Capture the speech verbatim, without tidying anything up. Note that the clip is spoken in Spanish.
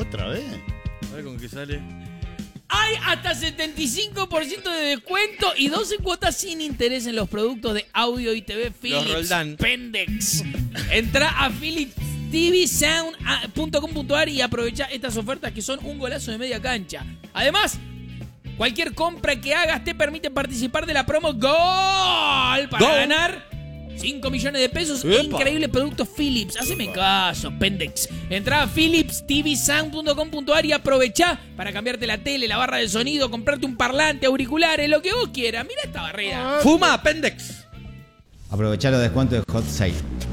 Otra vez. A ver con qué sale. Hay hasta setenta y cinco por ciento de descuento y doce cuotas sin interés en los productos de audio y T V Philips. Roldán. Pendex. Entra a philips t v sound punto com punto a r y aprovecha estas ofertas que son un golazo de media cancha. Además, cualquier compra que hagas te permite participar de la promo GOL para Gol. ganar cinco millones de pesos Epa. e increíbles productos Philips. Haceme caso, pendex. Entra a philips t v sound punto com punto a r y aprovecha para cambiarte la tele, la barra de sonido, comprarte un parlante, auriculares, lo que vos quieras. Mira esta barrera. Fuma, Pendex. Aprovechá los descuentos de Hot Sale.